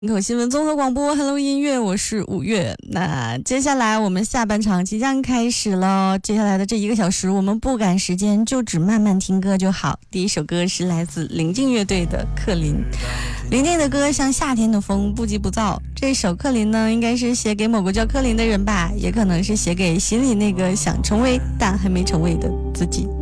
口新闻综合广播 Hello 音乐，我是5月。那接下来我们下半场即将开始了，接下来的这1个小时我们不赶时间，就只慢慢听歌就好。第一首歌是来自林静乐队的克林。林静的歌像夏天的风，不急不躁。这首克林呢，应该是写给某个叫克林的人吧，也可能是写给心里那个想成为但还没成为的自己。